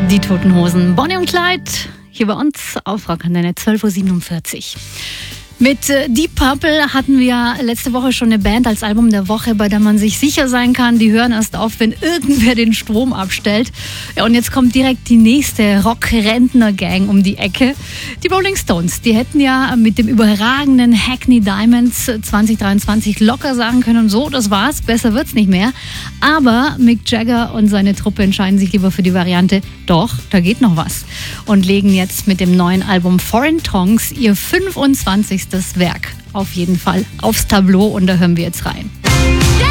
Die Toten Hosen, Bonnie und Clyde, hier bei uns auf Rockantenne 12.47 Uhr. Mit Deep Purple hatten wir letzte Woche schon eine Band als Album der Woche, bei der man sich sicher sein kann, die hören erst auf, wenn irgendwer den Strom abstellt. Ja, und jetzt kommt direkt die nächste Rock-Rentner-Gang um die Ecke. Die Rolling Stones, die hätten ja mit dem überragenden Hackney Diamonds 2023 locker sagen können, so, das war's, besser wird's nicht mehr. Aber Mick Jagger und seine Truppe entscheiden sich lieber für die Variante, doch, da geht noch was. Und legen jetzt mit dem neuen Album Foreign Tongues ihr 25. Werk auf jeden Fall aufs Tableau und da hören wir jetzt rein.